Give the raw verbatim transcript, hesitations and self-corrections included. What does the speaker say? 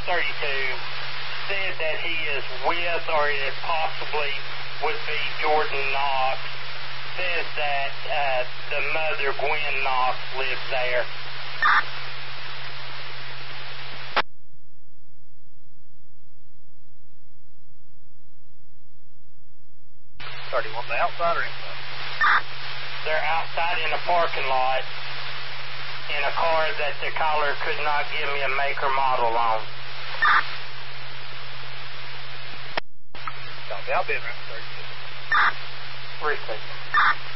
thirty-two said that he is with, or it possibly would be Jordan Knox, says that uh, the mother, Gwen Knox, lives there. thirty-one, the outside or inside? They're outside in the parking lot in a car that the caller could not give me a make or model on. Copy, I'll be in around thirty-two. Three seconds.